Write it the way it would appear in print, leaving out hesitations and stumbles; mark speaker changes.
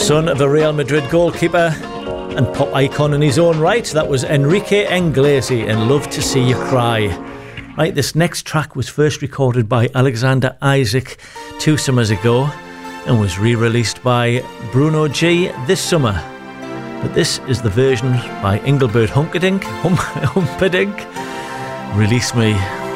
Speaker 1: Son of a Real Madrid goalkeeper and pop icon in his own right, that was Enrique Iglesias and Love to See You Cry. Right, this next track was first recorded by Alexander Isaac 2 summers ago and was re-released by Bruno G this summer. But this is the version by Engelbert Humperdinck, release me